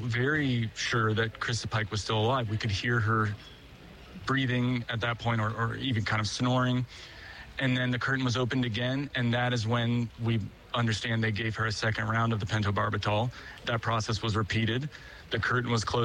very sure that Krista Pike was still alive. We could hear her breathing at that point, or even kind of snoring. And then the curtain was opened again, and that is when we understand they gave her a second round of the pentobarbital. That process was repeated. The curtain was closed